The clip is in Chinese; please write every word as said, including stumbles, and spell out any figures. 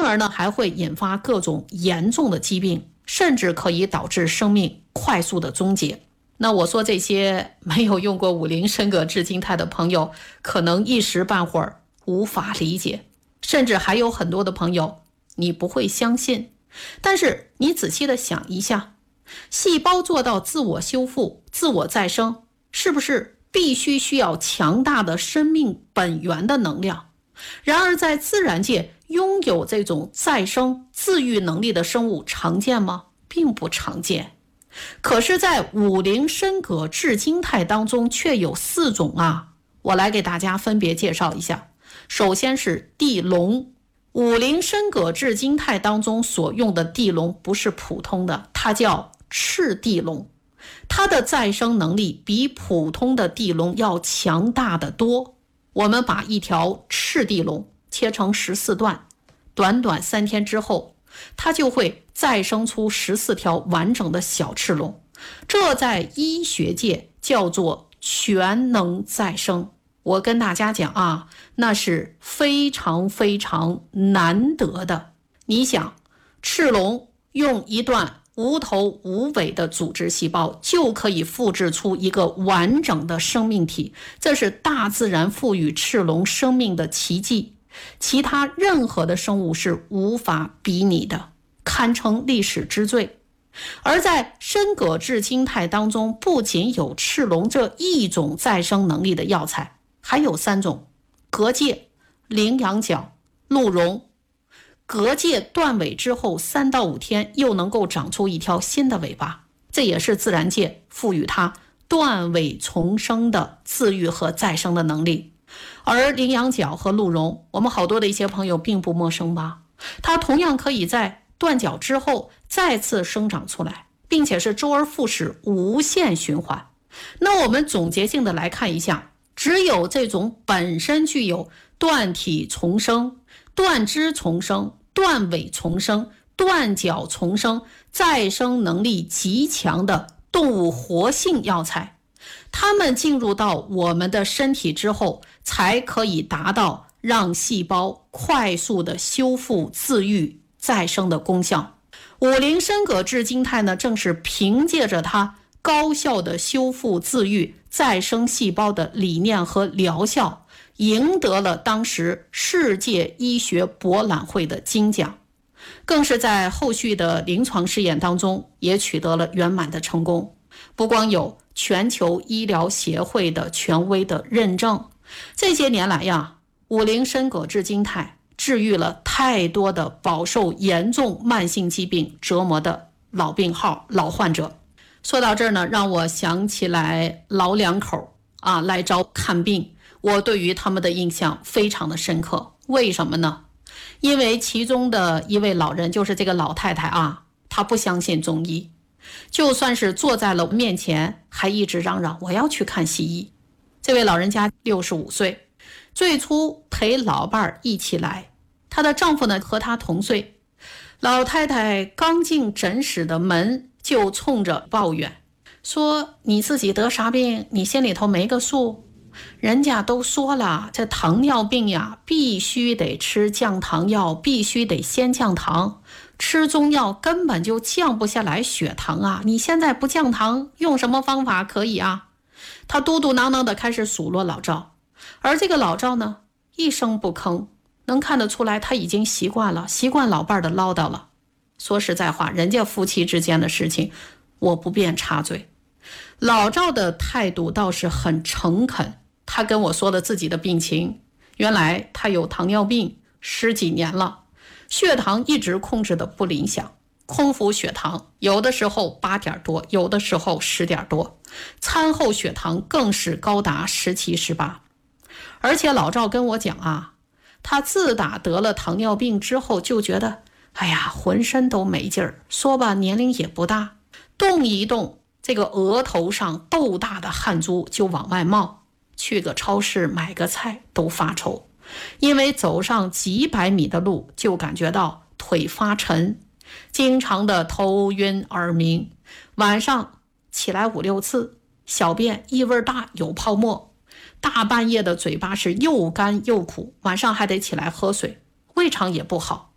进而呢还会引发各种严重的疾病，甚至可以导致生命快速的终结。那我说这些没有用过五苓参葛炙金肽的朋友，可能一时半会儿无法理解，甚至还有很多的朋友你不会相信。但是你仔细的想一下，细胞做到自我修复、自我再生，是不是必须需要强大的生命本源的能量？然而在自然界拥有这种再生自愈能力的生物常见吗？并不常见。可是在五苓参葛炙金肽当中却有四种啊，我来给大家分别介绍一下。首先是地龙，五苓参葛炙金肽当中所用的地龙不是普通的，它叫赤地龙，它的再生能力比普通的地龙要强大得多。我们把一条赤地龙切成十四段，短短三天之后，它就会再生出十四条完整的小赤龙，这在医学界叫做全能再生。我跟大家讲啊，那是非常非常难得的。你想，赤龙用一段无头无尾的组织细胞就可以复制出一个完整的生命体，这是大自然赋予赤龙生命的奇迹，其他任何的生物是无法比拟的，堪称历史之最。而在参葛炙金肽当中，不仅有赤龙这一种再生能力的药材，还有三种：蛤蚧、羚羊角、鹿茸。蛤蚧断尾之后三到五天又能够长出一条新的尾巴，这也是自然界赋予它断尾重生的自愈和再生的能力。而羚羊角和鹿茸，我们好多的一些朋友并不陌生吧，它同样可以在断角之后再次生长出来，并且是周而复始，无限循环。那我们总结性的来看一下，只有这种本身具有断体重生、断肢重生、断尾重生、断角重生再生能力极强的动物活性药材，它们进入到我们的身体之后，才可以达到让细胞快速的修复、自愈、再生的功效。五苓参葛炙金肽呢，正是凭借着它高效的修复、自愈、再生细胞的理念和疗效，赢得了当时世界医学博览会的金奖，更是在后续的临床试验当中也取得了圆满的成功。不光有全球医疗协会的权威的认证，这些年来呀，五苓参葛炙金肽治愈了太多的饱受严重慢性疾病折磨的老病号、老患者。说到这儿呢，让我想起来老两口啊来找看病，我对于他们的印象非常的深刻。为什么呢？因为其中的一位老人，就是这个老太太啊，她不相信中医，就算是坐在了面前，还一直嚷嚷我要去看西医。这位老人家六十五岁，最初陪老伴儿一起来，她的丈夫呢和她同岁。老太太刚进诊室的门，就冲着抱怨说，你自己得啥病你心里头没个数？人家都说了，这糖尿病呀必须得吃降糖药，必须得先降糖，吃中药根本就降不下来血糖啊，你现在不降糖用什么方法可以啊？他嘟嘟囔囔的开始数落老赵，而这个老赵呢一声不吭，能看得出来他已经习惯了习惯老伴的唠叨了。说实在话，人家夫妻之间的事情我不便插嘴。老赵的态度倒是很诚恳，他跟我说了自己的病情，原来他有糖尿病十几年了，血糖一直控制的不理想，空腹血糖有的时候八点多，有的时候十点多，餐后血糖更是高达十七、十八。而且老赵跟我讲啊，他自打得了糖尿病之后就觉得哎呀浑身都没劲儿，说吧年龄也不大，动一动这个额头上豆大的汗珠就往外冒，去个超市买个菜都发愁，因为走上几百米的路就感觉到腿发沉，经常的头晕耳鸣，晚上起来五六次，小便异味大有泡沫，大半夜的嘴巴是又干又苦，晚上还得起来喝水，胃肠也不好。